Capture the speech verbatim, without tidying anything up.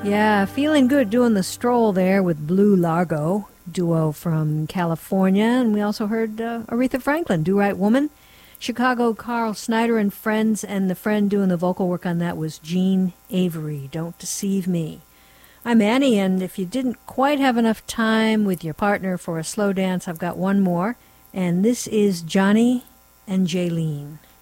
Yeah, feeling good doing the stroll there with Blue Largo, duo from California. And we also heard uh, Aretha Franklin, Do Right Woman. Chicago, Carl Snyder and Friends, and the friend doing the vocal work on that was Gene Avery, Don't Deceive Me. I'm Annie, and if you didn't quite have enough time with your partner for a slow dance, I've got one more, and this is Johnny and Jaylene.